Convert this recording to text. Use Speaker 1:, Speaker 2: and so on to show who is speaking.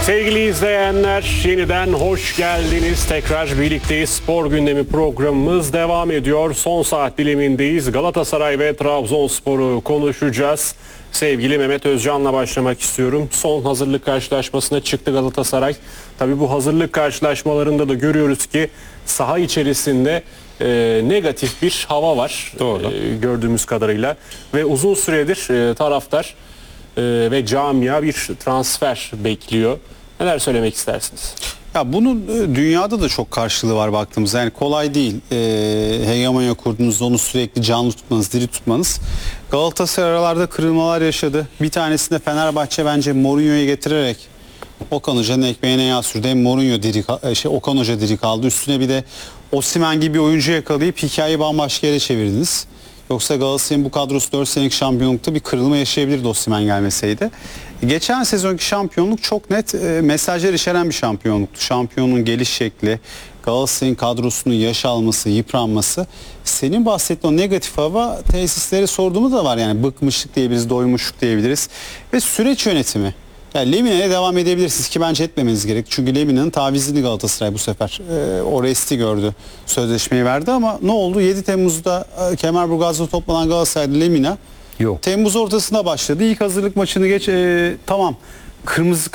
Speaker 1: Sevgili izleyenler, yeniden hoş geldiniz. Tekrar birlikteyiz. Spor gündemi programımız devam ediyor. Son saat dilimindeyiz. Galatasaray ve Trabzonspor'u konuşacağız. Sevgili Mehmet Özcan'la başlamak istiyorum. Son hazırlık karşılaşmasına çıktı Galatasaray. Tabii bu hazırlık karşılaşmalarında da görüyoruz ki saha içerisinde negatif bir hava var.
Speaker 2: Doğru.
Speaker 1: Gördüğümüz kadarıyla. Ve uzun süredir taraftar ve camia bir transfer bekliyor. Neler söylemek istersiniz?
Speaker 2: Ya bunun dünyada da çok karşılığı var baktığımızda. Yani kolay değil. Hegemonya kurduğunuzda onu sürekli canlı tutmanız, diri tutmanız. Galatasaray aralarda kırılmalar yaşadı. Bir tanesinde Fenerbahçe bence Mourinho'yu getirerek Okan Hoca'nın ekmeğine yağ sürdü. Hem Mourinho Okan Hoca diri kaldı. Üstüne bir de Osimhen gibi bir oyuncu yakalayıp hikayeyi bambaşka yere çevirdiniz. Yoksa Galatasaray'ın bu kadrosu 4 senelik şampiyonlukta bir kırılma yaşayabilirdi Osimhen gelmeseydi. Geçen sezonki şampiyonluk çok net mesajlar içeren bir şampiyonluktu. Şampiyonun geliş şekli, Galatasaray'ın kadrosunun yaş alması, yıpranması. Senin bahsettiğin o negatif hava tesisleri sorduğumuz da var. Yani bıkmışlık diyebiliriz, doymuşluk diyebiliriz. Ve süreç yönetimi. Yani Lemina'ya devam edebilirsiniz ki bence etmemeniz gerek. Çünkü Lemina'nın tavizini Galatasaray bu sefer o resti gördü. Sözleşmeyi verdi ama ne oldu? 7 Temmuz'da Kemerburgaz'da toplanan Galatasaray'da Lemina
Speaker 3: Yok.
Speaker 2: Temmuz ortasında başladı. İlk hazırlık maçını tamam. Kırmızı